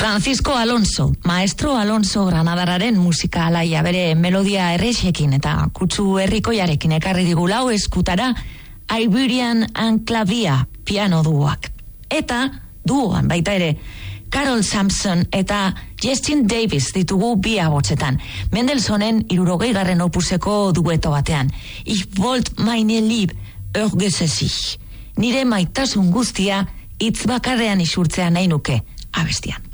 Francisco Alonso, maestro Alonso Granadarraren musika alaia bere melodia errexekin eta kutsu herrikoiarekin ekarri digu lau eskutara Iberian Enclavia piano duoak. Eta duoan baita ere Carol Sampson eta Justin Davis ditugu bi ahotsetan. Mendelsohnen 60. opuseko dueto batean. Ich wollt meine Lieb örgese sich. Nire maitasun guztia hitz bakarrean isurtzea nahi nuke abestian.